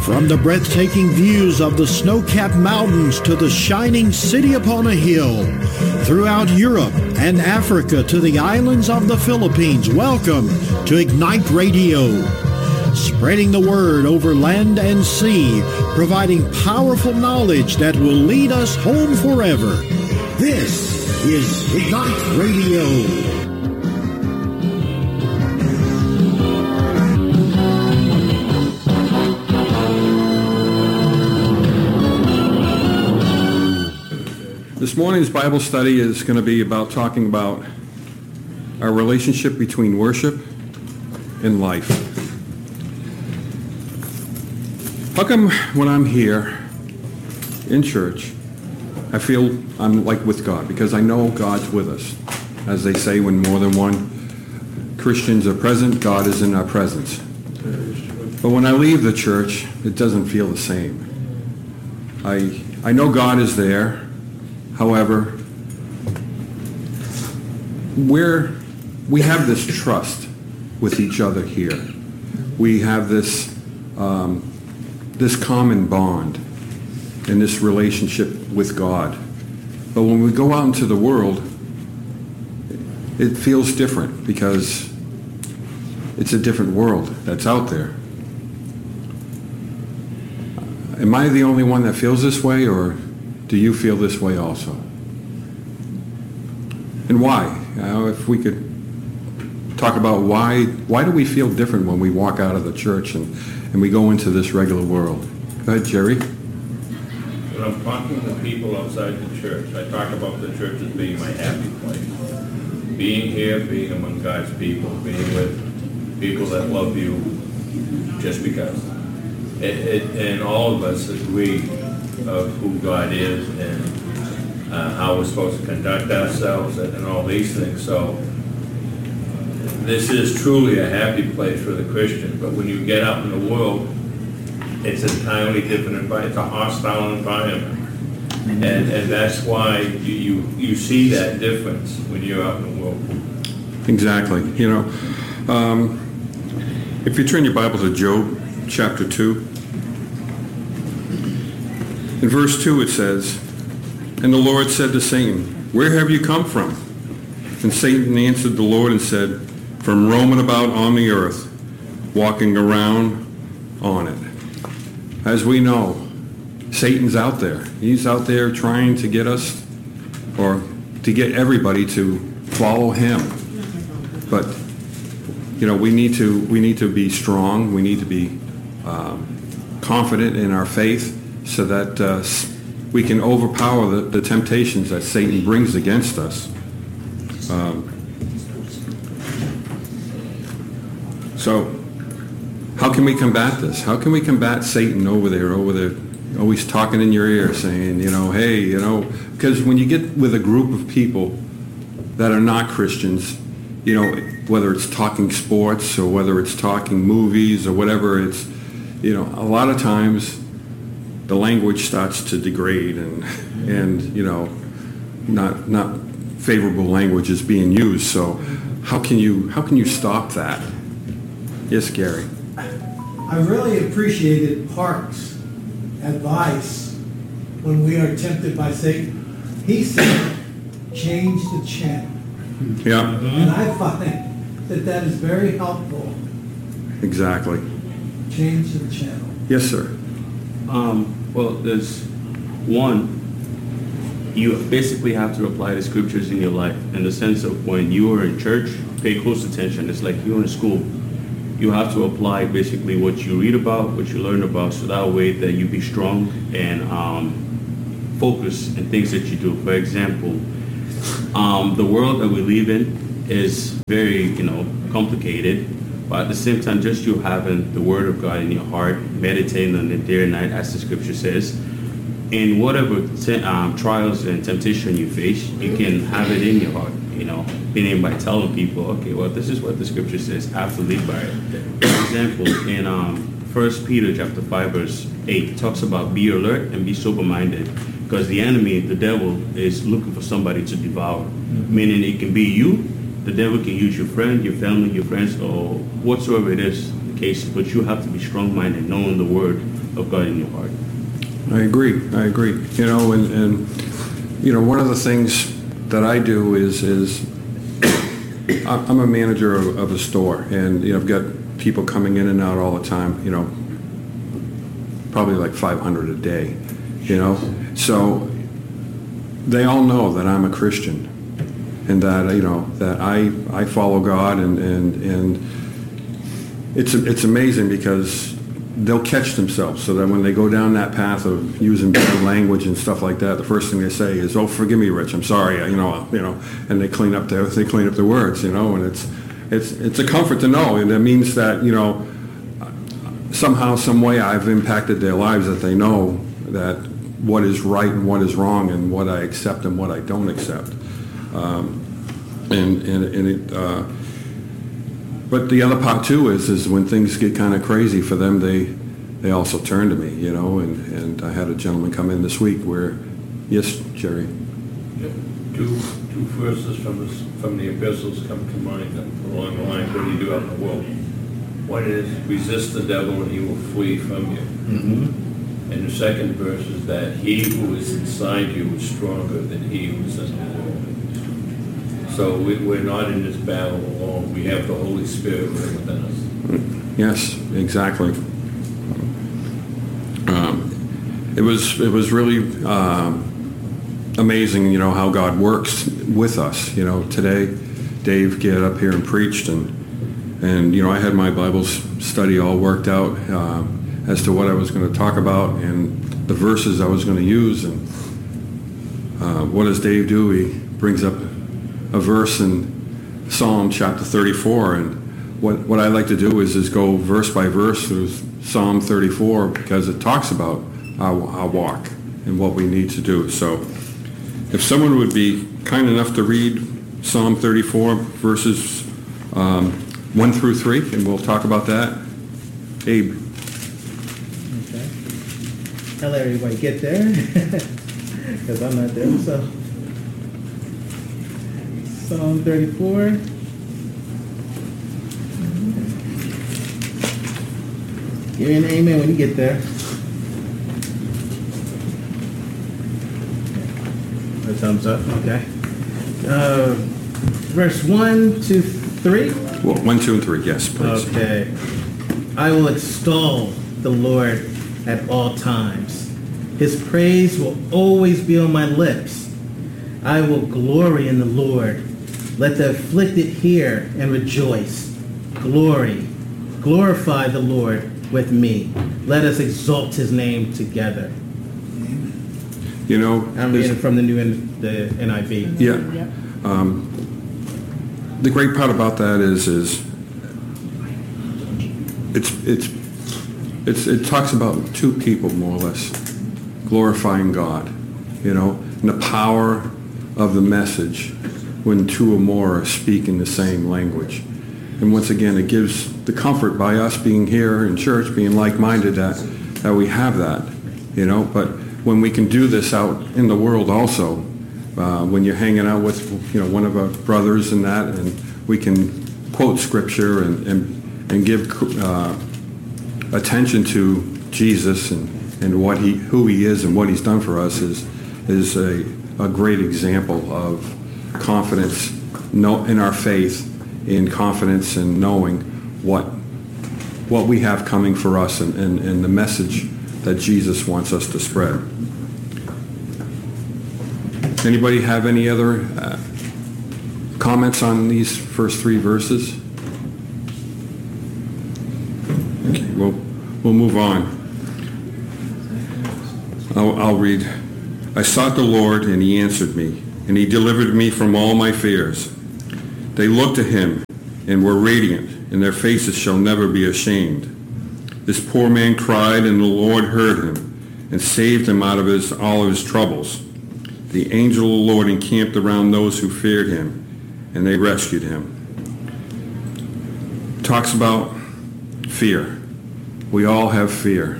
From the breathtaking views of the snow-capped mountains to the shining city upon a hill, throughout Europe and Africa to the islands of the Philippines, welcome to Ignite Radio. Spreading the word over land and sea, providing powerful knowledge that will lead us home forever. This is Ignite Radio. This morning's Bible study is going to be talking about our relationship between worship and life. How come when I'm here in church, I feel I'm like with God? Because I know God's with us. As they say, when more than one Christians are present, God is in our presence. But when I leave the church, it doesn't feel the same. I know God is there. However, we have this trust with each other here. We have this common bond and this relationship with God. But when we go out into the world, it feels different because it's a different world that's out there. Am I the only one that feels this way, or do you feel this way also? And why? If we could talk about why do we feel different when we walk out of the church and we go into this regular world? Go ahead, Jerry. When I'm talking to people outside the church, I talk about the church as being my happy place. Being here, being among God's people, being with people that love you just because. And all of us agree of who God is and how we're supposed to conduct ourselves and all these things. So this is truly a happy place for the Christian. But when you get out in the world, it's an entirely different environment. It's a hostile environment. And that's why you see that difference when you're out in the world. Exactly. You know, if you turn your Bible to Job chapter 2, in verse 2 it says, "And the Lord said to Satan, Where have you come from? And Satan answered the Lord and said, From roaming about on the earth, walking around on it." As we know, Satan's out there. He's out there trying to get us, or to get everybody to follow him. But, you know, we need to be strong. We need to be confident in our faith, so that we can overpower the temptations that Satan brings against us. So how can we combat this? How can we combat Satan over there, always talking in your ear, saying, hey, because when you get with a group of people that are not Christians, whether it's talking sports or whether it's talking movies or whatever, it's, a lot of times the language starts to degrade and not favorable language is being used. So how can you stop that? Yes, Gary. I really appreciated Park's advice when we are tempted by Satan. He said, change the channel. Yeah. And I find that is very helpful. Exactly. Change the channel. Yes, sir. Well, there's one, you basically have to apply the scriptures in your life in the sense of when you are in church, pay close attention. It's like you're in school. You have to apply basically what you read about, what you learn about, so that way that you be strong and focus in things that you do. For example, the world that we live in is very, complicated. But at the same time, just you having the Word of God in your heart, meditating on it day and night, as the Scripture says, in whatever trials and temptation you face, you can have it in your heart, meaning by telling people, okay, well, this is what the Scripture says, I have to live by it. For example, in 1 Peter chapter 5, verse 8, it talks about be alert and be sober-minded, because the enemy, the devil, is looking for somebody to devour, meaning it can be you. The devil can use your friend, your family, your friends, or whatsoever it is the case, but you have to be strong-minded, knowing the word, of God in your heart. I agree. You know, and you know, one of the things that I do is I'm a manager of a store, and you know, I've got people coming in and out all the time. You know, probably like 500 a day. You know, so they all know that I'm a Christian, and that you know that I follow God, and it's amazing because they'll catch themselves, so that when they go down that path of using bad language and stuff like that, the first thing they say is, "Oh, forgive me, Rich. I'm sorry." You know, and they clean up their words. You know, and it's a comfort to know, and it means that you know somehow, some way, I've impacted their lives, that they know that what is right and what is wrong, and what I accept and what I don't accept. But the other part too is when things get kind of crazy for them, they also turn to me, you know. And I had a gentleman come in this week where, yes, Jerry. Yeah. Two verses from the epistles come to mind along the line. What do you do out in the world? One is resist the devil and he will flee from you. Mm-hmm. And the second verse is that he who is inside you is stronger than he who is in the world. So we're not in this battle alone. We have the Holy Spirit within us. Yes, exactly. It was really amazing, you know, how God works with us. You know, today Dave get up here and preached, and you know, I had my Bible study all worked out as to what I was going to talk about and the verses I was going to use. And what does Dave do? He brings up a verse in Psalm chapter 34, and what I like to do is go verse by verse through Psalm 34, because it talks about our walk and what we need to do. So if someone would be kind enough to read Psalm 34 verses 1 through 3, and we'll talk about that. Abe. Okay. I'll let everybody get there, because I'm not there. So Psalm 34. Give me an amen when you get there. A thumbs up, okay. Verse 1 to 3. Well, 1, 2, and 3, yes, please. Okay. I will extol the Lord at all times. His praise will always be on my lips. I will glory in the Lord. Let the afflicted hear and rejoice. Glorify the Lord with me. Let us exalt his name together. You know, I'm reading from the the NIV. Yeah. The great part about that is it talks about two people, more or less, glorifying God, you know, and the power of the message when two or more are speaking the same language. And once again, it gives the comfort by us being here in church, being like-minded, that we have that, you know. But when we can do this out in the world also, when you're hanging out with, you know, one of our brothers and that, and we can quote scripture and give attention to Jesus and who he is and what he's done for us is a great example of confidence in our faith, in confidence in knowing what we have coming for us and the message that Jesus wants us to spread. Anybody have any other comments on these first 3 verses? Okay, we'll move on. I'll read. I sought the Lord, and he answered me, and he delivered me from all my fears. They looked at him and were radiant, and their faces shall never be ashamed. This poor man cried, and the Lord heard him and saved him out of all of his troubles. The angel of the Lord encamped around those who feared him, and they rescued him. Talks about fear. We all have fear.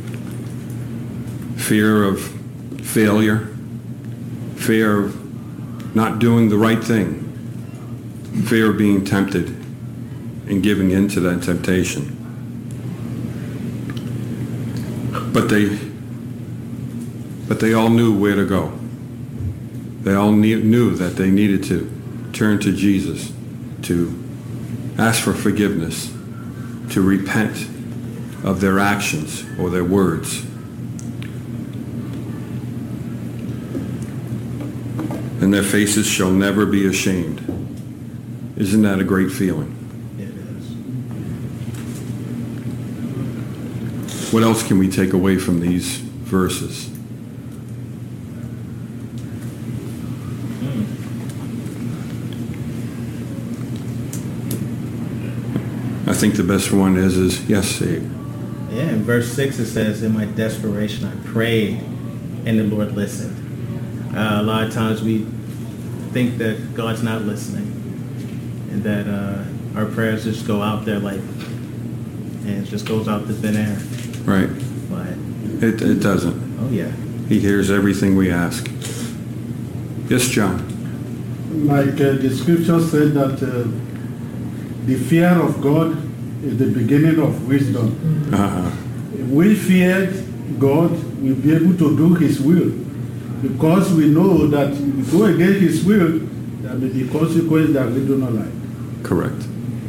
Fear of failure. Fear of not doing the right thing. Fear of being tempted and giving in to that temptation. But they all knew where to go. They all knew that they needed to turn to Jesus, to ask for forgiveness, to repent of their actions or their words. And their faces shall never be ashamed. Isn't that a great feeling? It is. What else can we take away from these verses? I think the best one is yes, Abe. Yeah, in verse 6 it says, in my desperation I prayed, and the Lord listened. A lot of times we think that God's not listening, and that our prayers just go out there and it just goes out to thin air. Right. But It doesn't. oh yeah. He hears everything we ask. Yes, John. Like the scripture said that the fear of God is the beginning of wisdom. Uh-huh. If we feared God, we'll be able to do His will. Because we know that if we go against His will, there may be consequences that we do not like. Correct.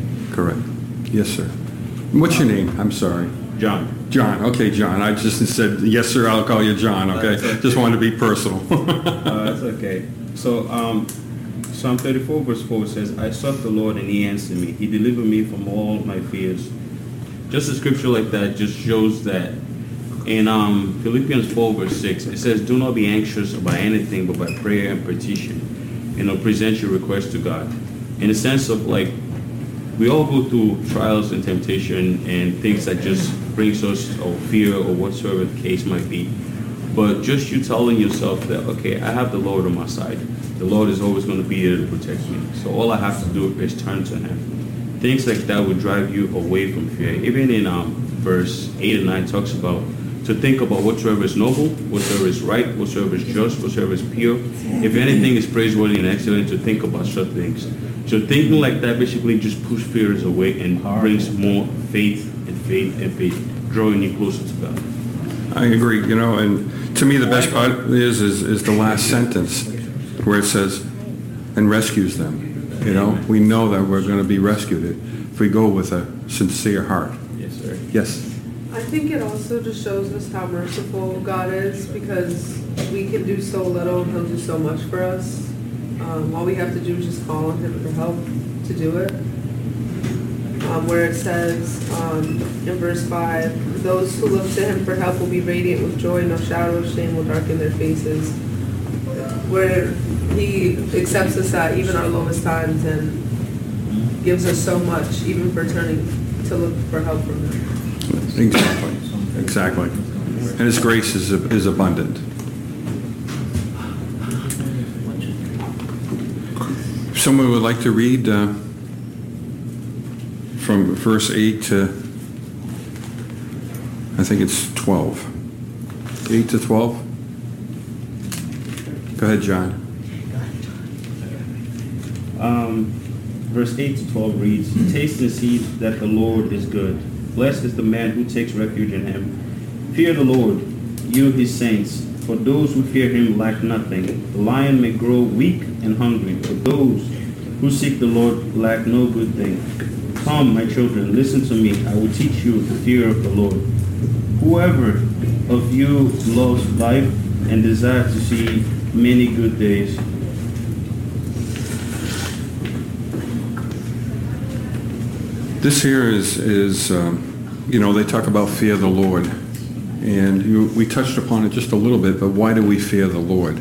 Yes, sir. What's your name? I'm sorry. John. John. Okay, John. I just said, yes, sir, I'll call you John, okay? That's okay. Just wanted to be personal. That's okay. So, Psalm 34 verse 4 says, I sought the Lord and He answered me. He delivered me from all my fears. Just a scripture like that just shows that in Philippians 4 verse 6, it says, do not be anxious about anything but by prayer and petition. Present your request to God. In the sense of like, we all go through trials and temptation and things that just brings us or fear or whatsoever the case might be. But just you telling yourself that, okay, I have the Lord on my side. The Lord is always going to be there to protect me. So all I have to do is turn to Him. Things like that will drive you away from fear. Even in verse 8 and 9 talks about to think about whatsoever is noble, whatsoever is right, whatsoever is just, whatsoever is pure. If anything is praiseworthy and excellent, to think about such things. So thinking like that basically just pushes fears away and brings more faith, drawing you closer to God. I agree, and to me the best part is the last sentence where it says, and rescues them. We know that we're going to be rescued if we go with a sincere heart. Yes, sir. Yes. I think it also just shows us how merciful God is, because we can do so little and He'll do so much for us. All we have to do is just call on Him for help to do it. Where it says in verse 5, those who look to Him for help will be radiant with joy, no shadow of shame will darken their faces. Where He accepts us at even our lowest times and gives us so much, even for turning to look for help from Him. Exactly. And His grace is abundant. If someone would like to read from verse 8 to, I think it's 12. 8 to 12. Go ahead, John. Verse 8 to 12 reads, taste and see that the Lord is good. Blessed is the man who takes refuge in Him. Fear the Lord, you His saints, for those who fear Him lack nothing. The lion may grow weak and hungry, but those who seek the Lord lack no good thing. Come, my children, listen to me. I will teach you the fear of the Lord. Whoever of you loves life and desires to see many good days, This here is they talk about fear the Lord. And we touched upon it just a little bit, but why do we fear the Lord?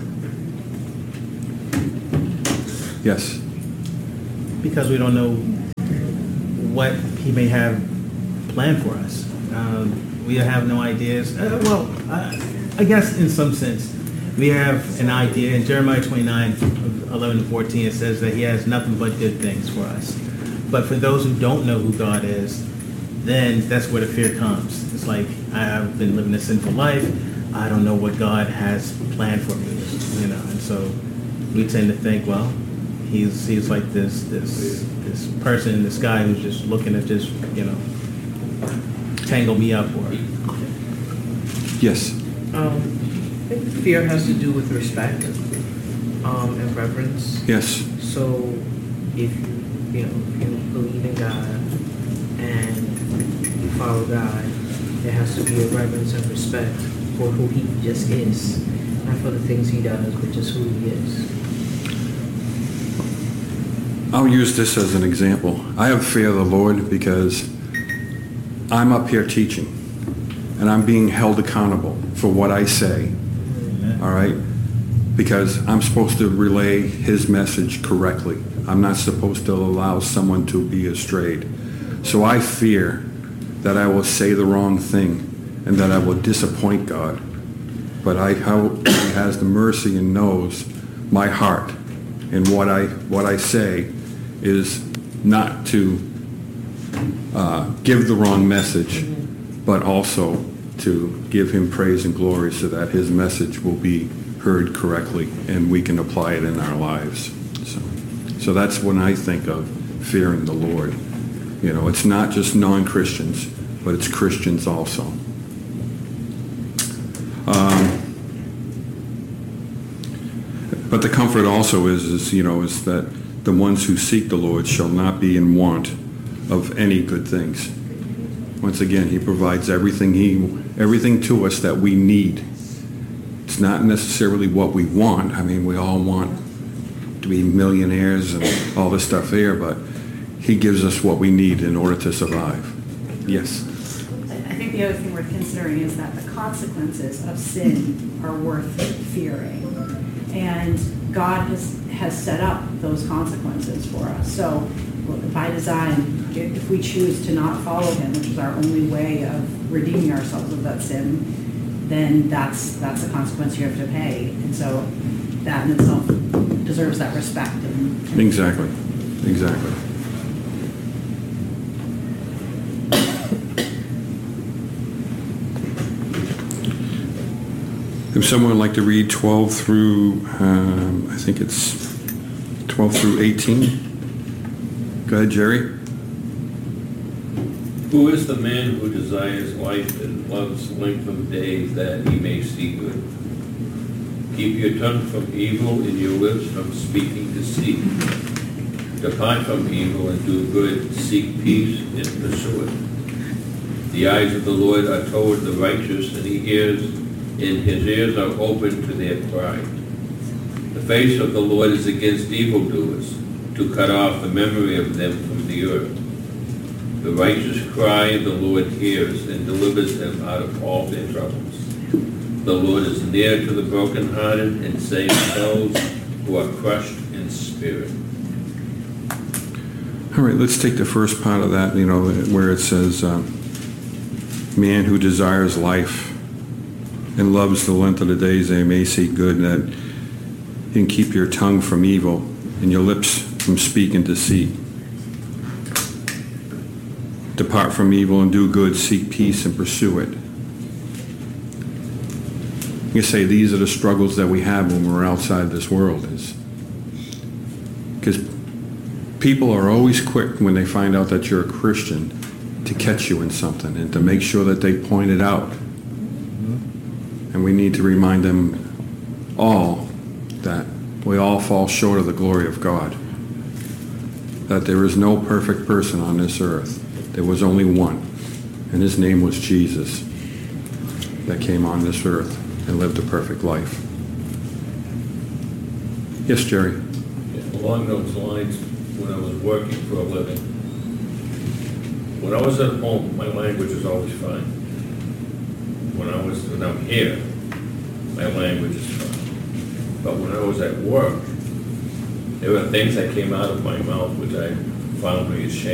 Yes. Because we don't know what He may have planned for us. We have no ideas. I guess in some sense, we have an idea. In Jeremiah 29, 11 to 14, it says that He has nothing but good things for us. But for those who don't know who God is, then that's where the fear comes. It's like, I've been living a sinful life. I don't know what God has planned for me, And so we tend to think, well, He's like this person in the sky who's just looking to just, tangle me up or. Yes. I think fear has to do with respect and reverence. Yes. So if you believe in God and you follow God, there has to be a reverence and respect for who He just is, not for the things He does, but just who He is. I'll use this as an example. I have fear of the Lord because I'm up here teaching, and I'm being held accountable for what I say. All right? Because I'm supposed to relay His message correctly. I'm not supposed to allow someone to be astrayed. So I fear that I will say the wrong thing and that I will disappoint God. But He has the mercy and knows my heart, and what I say is not to give the wrong message, but also to give Him praise and glory so that His message will be heard correctly and we can apply it in our lives. So that's when I think of fearing the Lord. It's not just non-Christians, but it's Christians also. But the comfort also is that the ones who seek the Lord shall not be in want of any good things. Once again, He provides everything to us that we need. It's not necessarily what we want. I mean, we all want to be millionaires and all this stuff here, but He gives us what we need in order to survive. Yes? I think the other thing worth considering is that the consequences of sin are worth fearing. And God has set up those consequences for us. So by design, if we choose to not follow Him, which is our only way of redeeming ourselves of that sin, then that's a consequence you have to pay. And so that in itself deserves that respect. Exactly. If someone would like to read 12 through, I think it's 12 through 18. Go ahead, Jerry. Who is the man who desires life and loves length of days that he may see good? Keep your tongue from evil and your lips from speaking deceit. Depart from evil and do good. Seek peace and pursue it. The eyes of the Lord are toward the righteous, and His ears are open to their cry. The face of the Lord is against evildoers, to cut off the memory of them from the earth. The righteous cry, and the Lord hears and delivers them out of all their troubles. The Lord is near to the brokenhearted and saves those who are crushed in spirit. All right, let's take the first part of that, where it says, man who desires life and loves the length of the days they may see good, and that you can keep your tongue from evil and your lips from speaking deceit. Depart from evil and do good, seek peace and pursue it. You say these are the struggles that we have when we're outside this world, is because people are always quick when they find out that you're a Christian to catch you in something and to make sure that they point it out. And we need to remind them all that we all fall short of the glory of God. That there is no perfect person on this earth. There was only one, and His name was Jesus, that came on this earth and lived a perfect life. Yes, Jerry? Along those lines, when I was working for a living, when I was at home, my language is always fine. When I'm here, my language is fine. But when I was at work, there were things that came out of my mouth which I found me ashamed.